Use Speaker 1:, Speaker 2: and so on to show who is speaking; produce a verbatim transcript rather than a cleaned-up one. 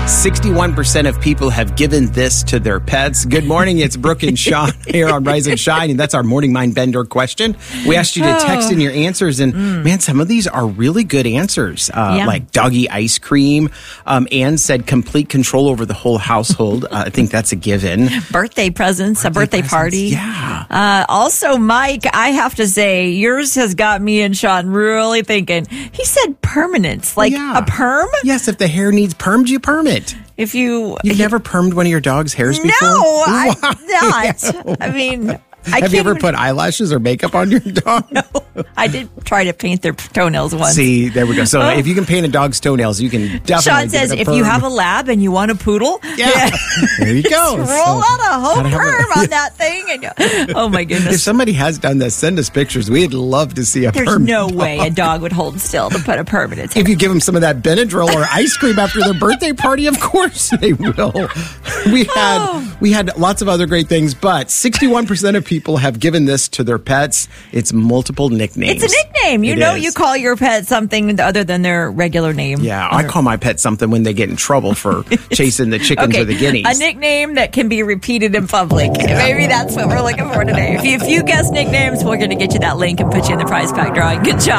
Speaker 1: sixty-one percent of people have given this to their pets. Good morning. It's Brooke and Sean here on Rise and Shine, and that's our morning mind bender question. We asked you to text in your answers, and mm. man, some of these are really good answers, uh, yeah. like doggy ice cream. Um, Anne said complete control over the whole household. Uh, I think that's a given.
Speaker 2: Birthday presents, birthday a birthday
Speaker 1: presents,
Speaker 2: party.
Speaker 1: Yeah.
Speaker 2: Uh, also, Mike, I have to say, yours has got me and Sean really thinking. He said permanence, like
Speaker 1: yeah.
Speaker 2: a perm?
Speaker 1: Yes, if the hair needs permed, you perm it.
Speaker 2: If you...
Speaker 1: You've never permed one of your dog's hairs before?
Speaker 2: No, I'm not. I mean... I
Speaker 1: Have you ever
Speaker 2: even...
Speaker 1: put eyelashes or makeup on your dog?
Speaker 2: No, I did try to paint their toenails once.
Speaker 1: See, there we go. So
Speaker 2: oh.
Speaker 1: if you can paint a dog's toenails, you can definitely
Speaker 2: Sean says if you have a lab and you want a poodle,
Speaker 1: yeah, yeah. there you go.
Speaker 2: roll
Speaker 1: so,
Speaker 2: out a whole perm
Speaker 1: a,
Speaker 2: on that thing. And, oh, my goodness.
Speaker 1: If somebody has done this, send us pictures. We'd love to see a
Speaker 2: There's
Speaker 1: perm.
Speaker 2: There's no
Speaker 1: dog.
Speaker 2: way a dog would hold still to put a perm in its hair.
Speaker 1: If you give them some of that Benadryl or ice cream after their birthday party, of course they will. We had, oh. we had lots of other great things, but sixty-one percent of people have given this to their pets. It's multiple nicknames.
Speaker 2: It's a nickname. You
Speaker 1: it
Speaker 2: know,
Speaker 1: is.
Speaker 2: you call your pet something other than their regular name.
Speaker 1: Yeah, I call my pet something when they get in trouble for chasing the chickens
Speaker 2: okay.
Speaker 1: or the guineas.
Speaker 2: A nickname that can be repeated in public. Yeah. Maybe that's what we're looking for today. If you, if you guess nicknames, we're going to get you that link and put you in the prize pack drawing. Good job.